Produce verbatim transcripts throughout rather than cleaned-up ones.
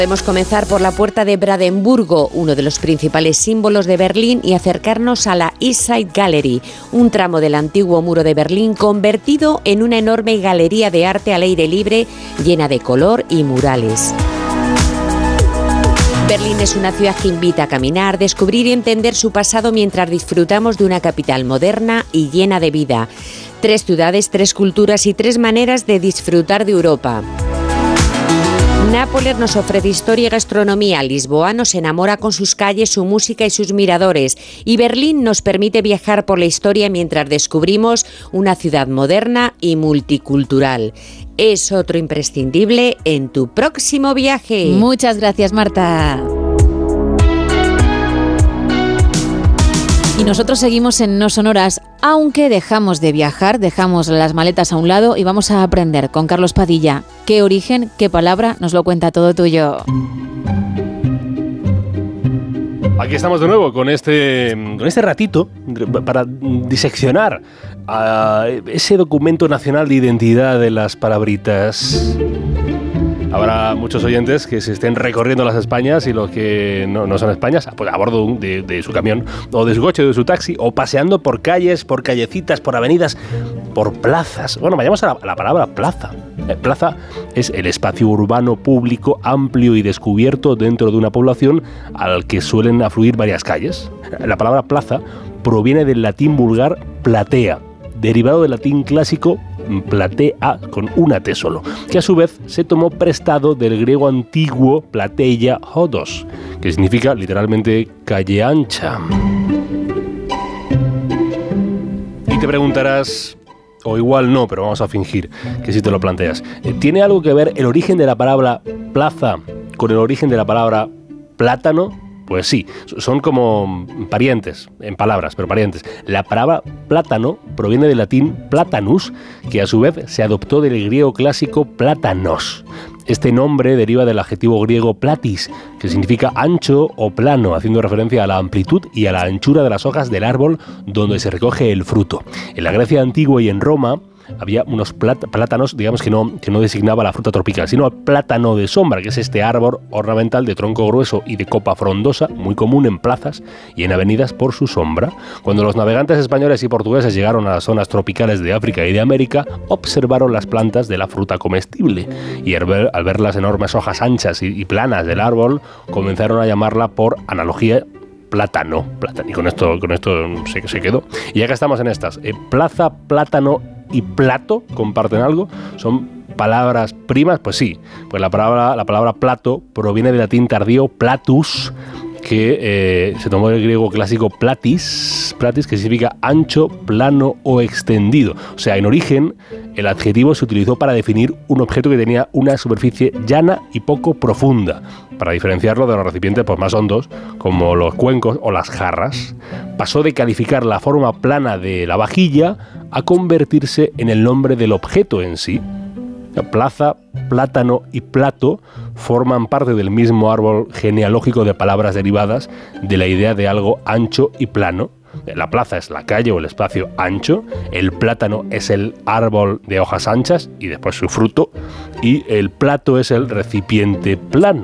Podemos comenzar por la puerta de Brandenburgo, uno de los principales símbolos de Berlín, y acercarnos a la East Side Gallery, un tramo del antiguo muro de Berlín convertido en una enorme galería de arte al aire libre llena de color y murales. Berlín es una ciudad que invita a caminar, descubrir y entender su pasado mientras disfrutamos de una capital moderna y llena de vida. Tres ciudades, tres culturas y tres maneras de disfrutar de Europa. Nápoles nos ofrece historia y gastronomía, Lisboa nos enamora con sus calles, su música y sus miradores, y Berlín nos permite viajar por la historia mientras descubrimos una ciudad moderna y multicultural. Es otro imprescindible en tu próximo viaje. Muchas gracias, Marta. Y nosotros seguimos en No Sonoras, aunque dejamos de viajar, dejamos las maletas a un lado y vamos a aprender con Carlos Padilla. ¿Qué origen, qué palabra? Nos lo cuenta todo tuyo. Aquí estamos de nuevo con este, con este ratito para diseccionar uh, ese documento nacional de identidad de las palabritas. Habrá muchos oyentes que se estén recorriendo las Españas y los que no, no son Españas, pues a bordo de, de su camión o de su coche o de su taxi, o paseando por calles, por callecitas, por avenidas, por plazas. Bueno, vayamos a la, a la palabra plaza. Eh, plaza es el espacio urbano público amplio y descubierto dentro de una población al que suelen afluir varias calles. La palabra plaza proviene del latín vulgar platea, derivado del latín clásico platea con una T solo, que a su vez se tomó prestado del griego antiguo plateia hodos, que significa literalmente calle ancha. Y te preguntarás, o igual no, pero vamos a fingir que si te lo planteas, ¿tiene algo que ver el origen de la palabra plaza con el origen de la palabra plátano? Pues sí, son como parientes, en palabras, pero parientes. La palabra plátano proviene del latín platanus, que a su vez se adoptó del griego clásico plátanos. Este nombre deriva del adjetivo griego platis, que significa ancho o plano, haciendo referencia a la amplitud y a la anchura de las hojas del árbol donde se recoge el fruto. En la Grecia antigua y en Roma había unos plát- plátanos, digamos, que no, que no designaba la fruta tropical, sino el plátano de sombra, que es este árbol ornamental de tronco grueso y de copa frondosa, muy común en plazas y en avenidas por su sombra. Cuando los navegantes españoles y portugueses llegaron a las zonas tropicales de África y de América, observaron las plantas de la fruta comestible y al ver, al ver las enormes hojas anchas y, y planas del árbol, comenzaron a llamarla por analogía plátano, plátano, y con esto, con esto se, se quedó. Y ya que estamos en estas, eh, plaza, plátano y plato comparten algo, son palabras primas, pues sí, pues la palabra, la palabra plato proviene del latín tardío platus, que eh, se tomó del griego clásico platis, platis, que significa ancho, plano o extendido. O sea, en origen, el adjetivo se utilizó para definir un objeto que tenía una superficie llana y poco profunda, para diferenciarlo de los recipientes pues, más hondos, como los cuencos o las jarras. Pasó de calificar la forma plana de la vajilla a convertirse en el nombre del objeto en sí. Plaza, plátano y plato forman parte del mismo árbol genealógico de palabras derivadas de la idea de algo ancho y plano. La plaza es la calle o el espacio ancho, el plátano es el árbol de hojas anchas y después su fruto, y el plato es el recipiente plano.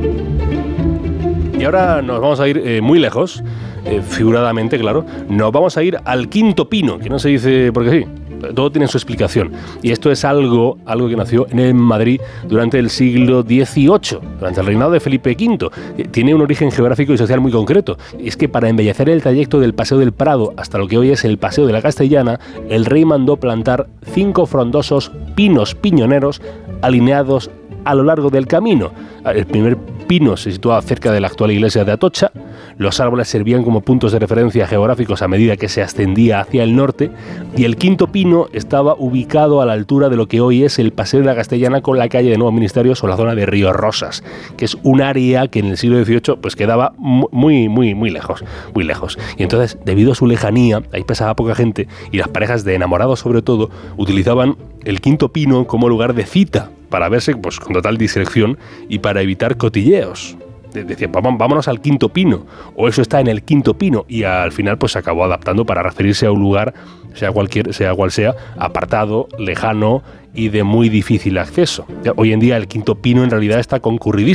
Y ahora nos vamos a ir eh, muy lejos, eh, figuradamente, claro, nos vamos a ir al quinto pino, que no se dice porque sí. Todo tiene su explicación. Y esto es algo, algo que nació en Madrid durante el siglo dieciocho, durante el reinado de Felipe quinto. Tiene un origen geográfico y social muy concreto. Es que para embellecer el trayecto del Paseo del Prado hasta lo que hoy es el Paseo de la Castellana, el rey mandó plantar cinco frondosos pinos piñoneros alineados a lo largo del camino. El primer pino se situaba cerca de la actual iglesia de Atocha. Los árboles servían como puntos de referencia geográficos a medida que se ascendía hacia el norte, y el quinto pino estaba ubicado a la altura de lo que hoy es el Paseo de la Castellana con la calle de Nuevos Ministerios o la zona de Río Rosas, que es un área que en el siglo dieciocho pues quedaba muy, muy, muy lejos, muy lejos. Y entonces, debido a su lejanía, ahí pasaba poca gente y las parejas de enamorados sobre todo utilizaban el quinto pino como lugar de cita para verse pues con total discreción y para evitar cotilleos. Decía, vámonos al quinto pino, o eso está en el quinto pino, y al final pues se acabó adaptando para referirse a un lugar, sea cualquier, sea cual sea, apartado, lejano y de muy difícil acceso. Hoy en día el quinto pino en realidad está concurridísimo.